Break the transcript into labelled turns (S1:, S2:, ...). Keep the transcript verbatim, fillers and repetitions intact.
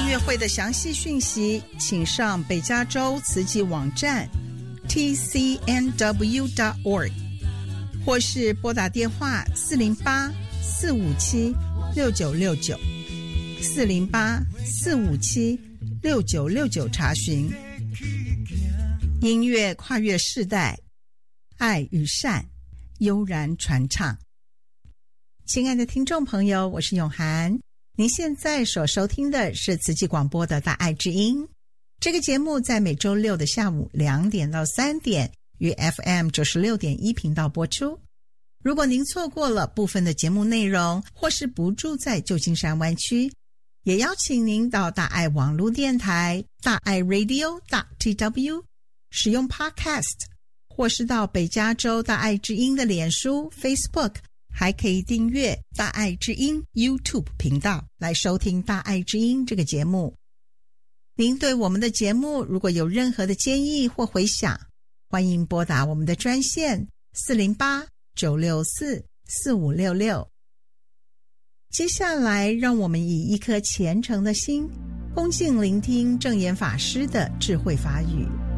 S1: 乐会的详细讯息，请上北加州慈济网站 T C N W dot org， 或是拨打电话四零八四五七六九六九四零八四五七六九六九查询。音乐跨越世代，爱与善悠然传唱。亲爱的听众朋友，我是永涵，您现在所收听的是慈济广播的大爱之音。这个节目在每周六的下午两点到三点于 F M 九十六点一频道播出。如果您错过了部分的节目内容，或是不住在旧金山湾区，也邀请您到大爱网络电台大爱 Radio dot T W 使用 Podcast， 或是到北加州大爱之音的脸书 Facebook， 还可以订阅大爱之音 YouTube 频道来收听大爱之音这个节目。您对我们的节目如果有任何的建议或回响，欢迎拨打我们的专线四零八九六四四五六六。接下来让我们以一颗虔诚的心恭敬聆听证严法师的智慧法语。